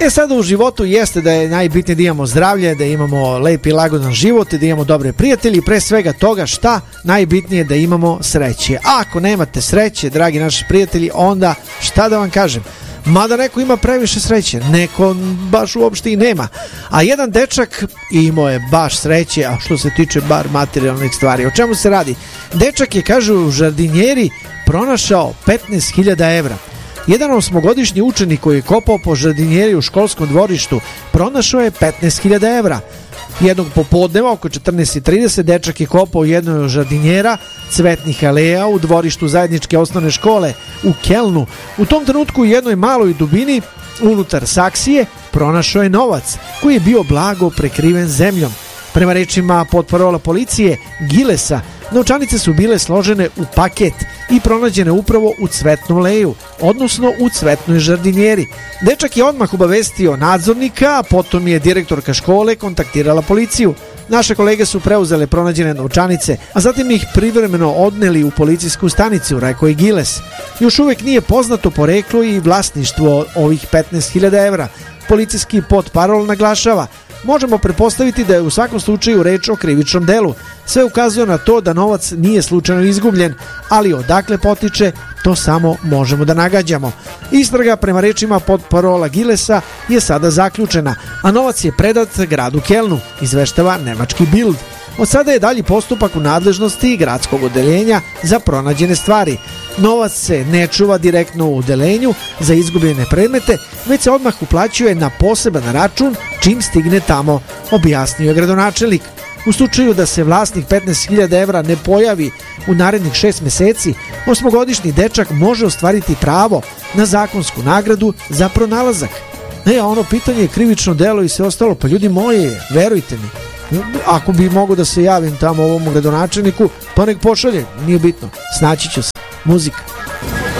Sada u životu jeste da je najbitnije da imamo zdravlje, da imamo lep i lagodan život i da imamo dobre prijatelji i pre svega toga šta najbitnije je da imamo sreće. A ako nemate sreće, dragi naši prijatelji, onda šta da vam kažem? Mada neko ima previše sreće, neko baš uopšte i nema. A jedan dečak imao je baš sreće, a što se tiče bar materijalnih stvari. O čemu se radi? Dečak je, kažu, u žardinjeri pronašao 15.000 evra. Jedan 8-godišnji učenik koji je kopao po žardinjeri u školskom dvorištu pronašao je 15.000 evra. Jednog popodneva oko 14:30 dečak je kopao u jednoj od žardinjera cvetnih aleja u dvorištu zajedničke osnovne škole u Kelnu. U tom trenutku u jednoj maloj dubini unutar saksije pronašao je novac koji je bio blago prekriven zemljom. Prema rečima potparola policije Gilesa, novčanice su bile složene u paket i pronađene upravo u cvetnom leju, odnosno u cvetnoj žardinjeri. Dečak je odmah obavestio nadzornika, a potom je direktorka škole kontaktirala policiju. Naše kolege su preuzele pronađene novčanice, a zatim ih privremeno odneli u policijsku stanicu, rekao je Giles. Još uvijek nije poznato poreklo i vlasništvo ovih 15.000 evra. Policijski potparol naglašava: možemo pretpostaviti da je u svakom slučaju reč o krivičnom delu. Sve ukazuje na to da novac nije slučajno izgubljen, ali odakle potiče, to samo možemo da nagađamo. Istraga, prema rečima potparola Gilesa, je sada zaključena, a novac je predat gradu Kelnu, izveštava nemački Bild. Od sada je dalji postupak u nadležnosti gradskog odeljenja za pronađene stvari. Novac se ne čuva direktno u odeljenju za izgubljene predmete, već se odmah uplaćuje na poseban račun čim stigne tamo, objasnio je gradonačelnik. U slučaju da se vlasnik 15.000 evra ne pojavi u narednih 6 meseci, 8-godišnji dečak može ostvariti pravo na zakonsku nagradu za pronalazak. A ono pitanje je krivično delo i sve ostalo, pa ljudi moji, verujte mi, ako bi mogo da se javim tamo ovom gradonačelniku, pa nek pošalje, nije bitno, snaći ću se. Muzika.